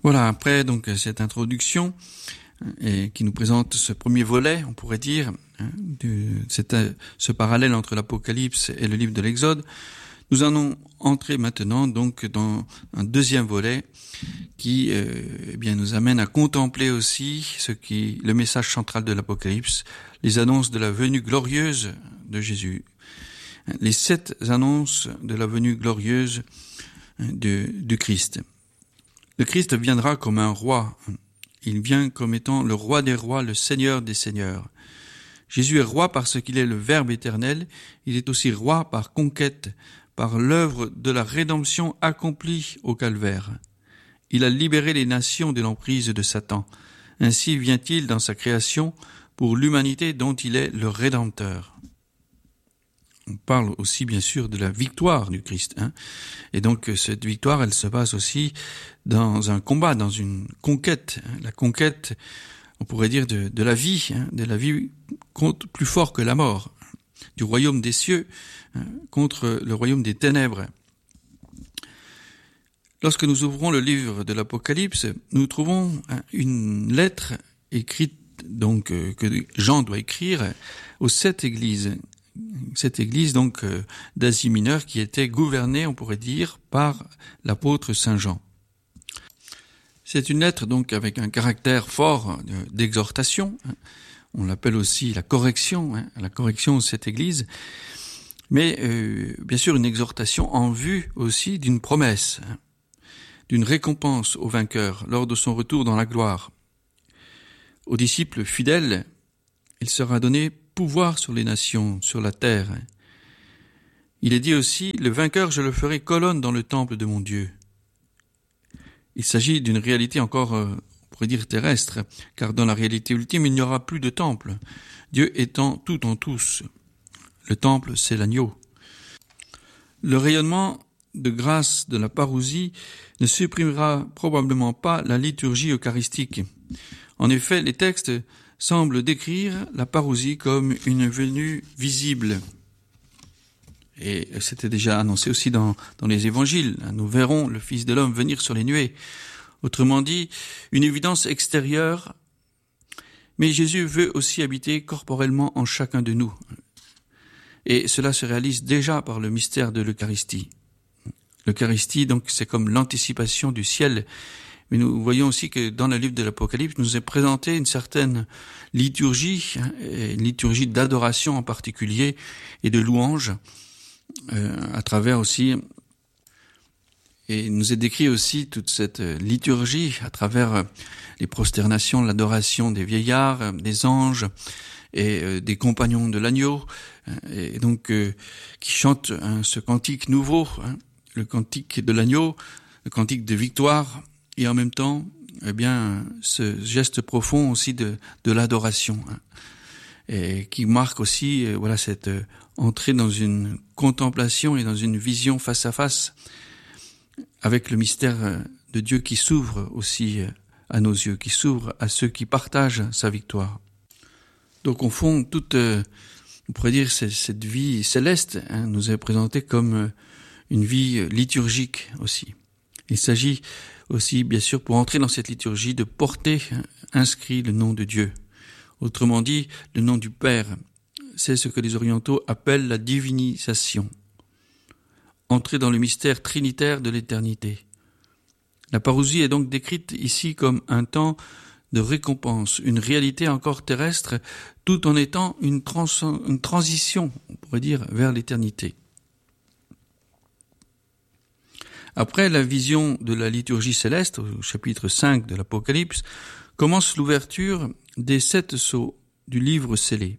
Voilà, après donc cette introduction et qui nous présente ce premier volet, on pourrait dire, ce parallèle entre l'Apocalypse et le livre de l'Exode, nous allons entrer maintenant donc dans un deuxième volet qui nous amène à contempler aussi le message central de l'Apocalypse, les annonces de la venue glorieuse de Jésus. Les 7 annonces de la venue glorieuse du Christ. Le Christ viendra comme un roi. Il vient comme étant le roi des rois, le Seigneur des seigneurs. Jésus est roi parce qu'il est le Verbe éternel. Il est aussi roi par conquête, par l'œuvre de la rédemption accomplie au calvaire. Il a libéré les nations de l'emprise de Satan. Ainsi vient-il dans sa création pour l'humanité dont il est le Rédempteur. On parle aussi bien sûr de la victoire du Christ. Et donc cette victoire, elle se passe aussi dans un combat, dans une conquête. La conquête, on pourrait dire, de la vie, de la vie contre plus fort que la mort, du royaume des cieux contre le royaume des ténèbres. Lorsque nous ouvrons le livre de l'Apocalypse, nous trouvons une lettre écrite donc que Jean doit écrire aux 7 églises. Cette église donc d'Asie mineure qui était gouvernée, on pourrait dire, par l'apôtre Saint Jean. C'est une lettre donc avec un caractère fort d'exhortation. On l'appelle aussi la correction de cette église. Mais bien sûr une exhortation en vue aussi d'une promesse, d'une récompense au vainqueur lors de son retour dans la gloire. Aux disciples fidèles, il sera donné pouvoir sur les nations, sur la terre. Il est dit aussi, le vainqueur, je le ferai colonne dans le temple de mon Dieu. Il s'agit d'une réalité encore, on pourrait dire terrestre, car dans la réalité ultime, il n'y aura plus de temple, Dieu étant tout en tous. Le temple, c'est l'agneau. Le rayonnement de grâce de la parousie ne supprimera probablement pas la liturgie eucharistique. En effet, les textes semble décrire la parousie comme une venue visible. Et c'était déjà annoncé aussi dans les évangiles. Nous verrons le Fils de l'homme venir sur les nuées. Autrement dit, une évidence extérieure, mais Jésus veut aussi habiter corporellement en chacun de nous. Et cela se réalise déjà par le mystère de l'Eucharistie. L'Eucharistie, donc, c'est comme l'anticipation du ciel. Mais nous voyons aussi que dans le livre de l'Apocalypse, nous est présenté une certaine liturgie, une liturgie d'adoration en particulier, et de louange, à travers aussi, et il nous est décrit aussi toute cette liturgie à travers les prosternations, l'adoration des vieillards, des anges et des compagnons de l'agneau, et donc qui chantent ce cantique nouveau, le cantique de l'agneau, le cantique de victoire, et en même temps, ce geste profond aussi de l'adoration, et qui marque aussi, cette entrée dans une contemplation et dans une vision face à face avec le mystère de Dieu qui s'ouvre aussi à nos yeux, qui s'ouvre à ceux qui partagent sa victoire. Donc, au fond, toute, on pourrait dire, cette vie céleste nous est présentée comme une vie liturgique aussi. Il s'agit aussi, bien sûr, pour entrer dans cette liturgie, de porter inscrit le nom de Dieu. Autrement dit, le nom du Père. C'est ce que les orientaux appellent la divinisation. Entrer dans le mystère trinitaire de l'éternité. La parousie est donc décrite ici comme un temps de récompense, une réalité encore terrestre, tout en étant une transition, on pourrait dire, vers l'éternité. Après la vision de la liturgie céleste, au chapitre 5 de l'Apocalypse, commence l'ouverture des 7 sceaux du livre scellé.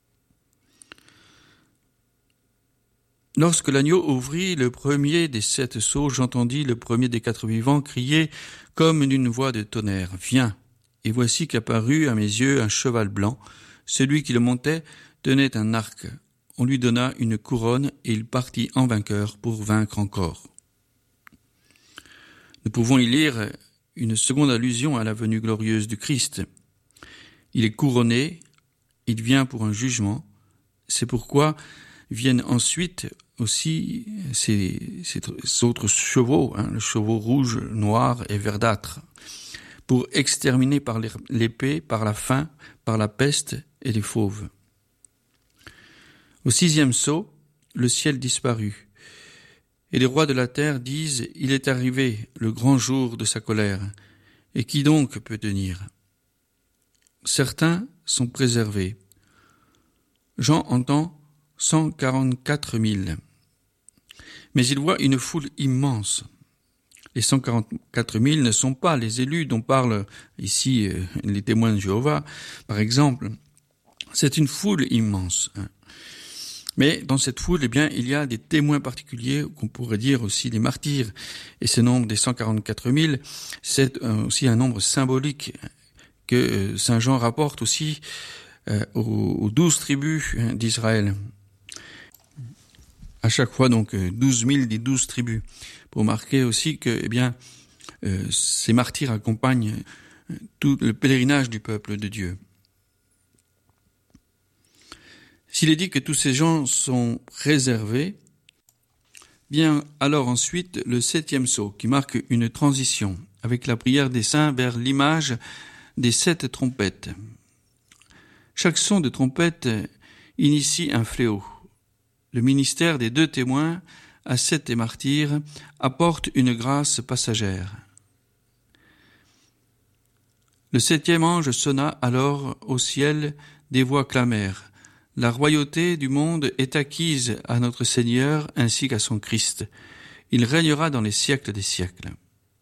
Lorsque l'agneau ouvrit le premier des 7 sceaux, j'entendis le premier des 4 vivants crier comme d'une voix de tonnerre, « Viens !» Et voici qu'apparut à mes yeux un cheval blanc. Celui qui le montait tenait un arc. On lui donna une couronne et il partit en vainqueur pour vaincre encore. Nous pouvons y lire une seconde allusion à la venue glorieuse du Christ. Il est couronné, il vient pour un jugement. C'est pourquoi viennent ensuite aussi ces autres chevaux, le chevaux rouge, noir et verdâtre, pour exterminer par l'épée, par la faim, par la peste et les fauves. Au 6e sceau, le ciel disparut, et les rois de la terre disent « Il est arrivé le grand jour de sa colère, et qui donc peut tenir ?» Certains sont préservés. Jean entend 144 000. Mais il voit une foule immense. Les 144 000 ne sont pas les élus dont parlent ici les témoins de Jéhovah, par exemple. C'est une foule immense. Mais dans cette foule, il y a des témoins particuliers, qu'on pourrait dire aussi des martyrs. Et ce nombre des 144 000, c'est aussi un nombre symbolique que Saint Jean rapporte aussi aux 12 tribus d'Israël. À chaque fois, donc, 12 000 des 12 tribus. Pour marquer aussi que, ces martyrs accompagnent tout le pèlerinage du peuple de Dieu. S'il est dit que tous ces gens sont réservés, vient alors ensuite le 7e sceau, qui marque une transition, avec la prière des saints vers l'image des 7 trompettes. Chaque son de trompette initie un fléau. Le ministère des 2 témoins, ascètes et martyrs, apporte une grâce passagère. Le 7e ange sonna alors au ciel, des voix clamèrent. La royauté du monde est acquise à notre Seigneur ainsi qu'à son Christ. Il régnera dans les siècles des siècles.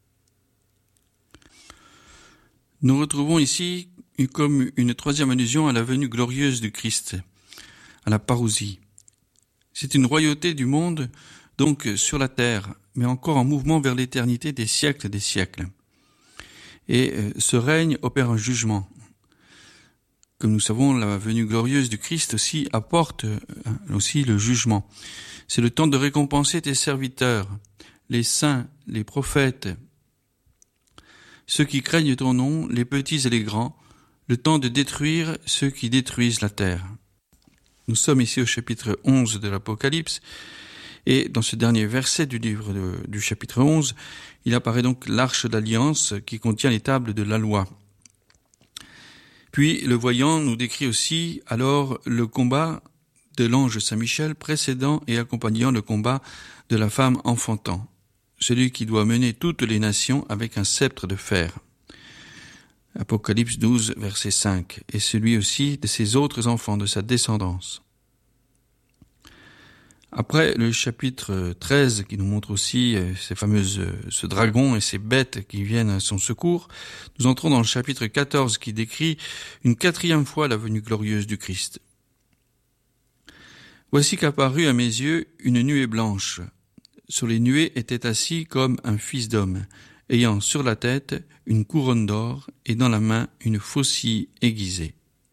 Nous retrouvons ici comme une 3e allusion à la venue glorieuse du Christ, à la parousie. C'est une royauté du monde, donc sur la terre, mais encore en mouvement vers l'éternité des siècles. Et ce règne opère un jugement. Comme nous savons, la venue glorieuse du Christ aussi apporte aussi le jugement. C'est le temps de récompenser tes serviteurs, les saints, les prophètes, ceux qui craignent ton nom, les petits et les grands, le temps de détruire ceux qui détruisent la terre. Nous sommes ici au chapitre 11 de l'Apocalypse, et dans ce dernier verset du livre du chapitre 11, il apparaît donc l'arche d'alliance qui contient les tables de la loi. Puis le voyant nous décrit aussi alors le combat de l'ange Saint-Michel précédant et accompagnant le combat de la femme enfantant, celui qui doit mener toutes les nations avec un sceptre de fer. Apocalypse 12, verset 5, et celui aussi de ses autres enfants, de sa descendance. Après le chapitre 13, qui nous montre aussi ce dragon et ces bêtes qui viennent à son secours, nous entrons dans le chapitre 14 qui décrit une 4e fois la venue glorieuse du Christ. Voici qu'apparut à mes yeux une nuée blanche. Sur les nuées était assis comme un fils d'homme, ayant sur la tête une couronne d'or et dans la main une faucille aiguisée.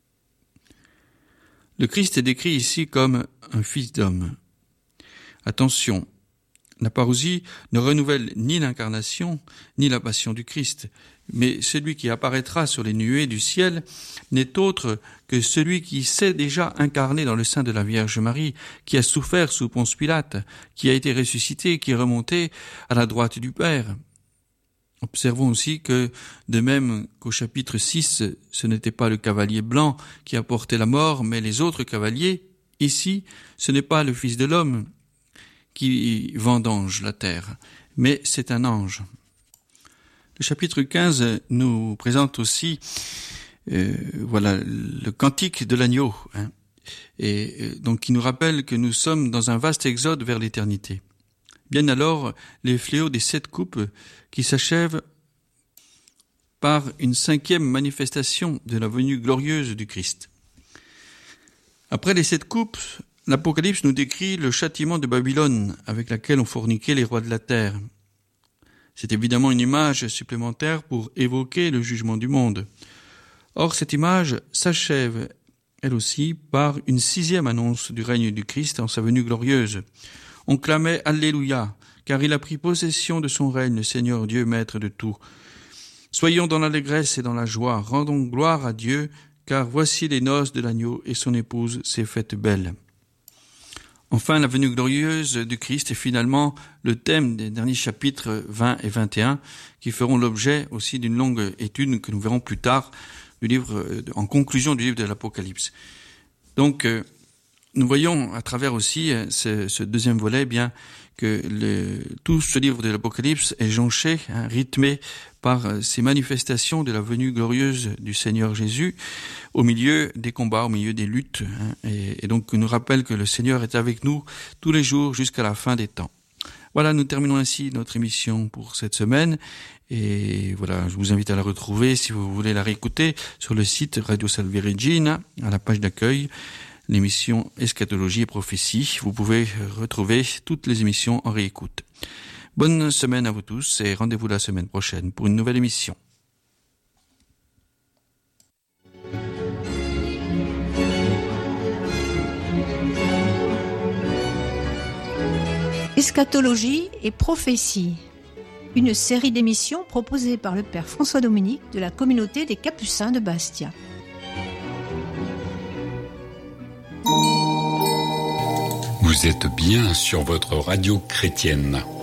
Le Christ est décrit ici comme un fils d'homme. Attention, la parousie ne renouvelle ni l'incarnation, ni la passion du Christ, mais celui qui apparaîtra sur les nuées du ciel n'est autre que celui qui s'est déjà incarné dans le sein de la Vierge Marie, qui a souffert sous Ponce Pilate, qui a été ressuscité, qui est remonté à la droite du Père. Observons aussi que, de même qu'au chapitre 6, ce n'était pas le cavalier blanc qui apportait la mort, mais les autres cavaliers. Ici, ce n'est pas le Fils de l'homme qui vendange la terre, mais c'est un ange. Le chapitre 15 nous présente aussi le cantique de l'agneau, et donc qui nous rappelle que nous sommes dans un vaste exode vers l'éternité. Viennent alors les fléaux des 7 coupes qui s'achèvent par une 5e manifestation de la venue glorieuse du Christ. Après les 7 coupes, l'Apocalypse nous décrit le châtiment de Babylone avec laquelle ont forniqué les rois de la terre. C'est évidemment une image supplémentaire pour évoquer le jugement du monde. Or, cette image s'achève, elle aussi, par une 6e annonce du règne du Christ en sa venue glorieuse. On clamait « Alléluia », car il a pris possession de son règne, le Seigneur Dieu, maître de tout. Soyons dans l'allégresse et dans la joie, rendons gloire à Dieu, car voici les noces de l'agneau et son épouse s'est faite belle. Enfin, la venue glorieuse du Christ est finalement le thème des derniers chapitres 20 et 21 qui feront l'objet aussi d'une longue étude que nous verrons plus tard du livre, en conclusion du livre de l'Apocalypse. Donc, nous voyons à travers aussi ce deuxième volet bien que tout ce livre de l'Apocalypse est jonché, rythmé par ces manifestations de la venue glorieuse du Seigneur Jésus au milieu des combats, au milieu des luttes, et donc nous rappelle que le Seigneur est avec nous tous les jours jusqu'à la fin des temps. Voilà, nous terminons ainsi notre émission pour cette semaine, et voilà, je vous invite à la retrouver si vous voulez la réécouter sur le site Radio Salve Regina, à la page d'accueil, l'émission Eschatologie et Prophétie. Vous pouvez retrouver toutes les émissions en réécoute. Bonne semaine à vous tous et rendez-vous la semaine prochaine pour une nouvelle émission. Eschatologie et Prophétie, une série d'émissions proposée par le Père François Dominique de la communauté des Capucins de Bastia. Vous êtes bien sur votre radio chrétienne.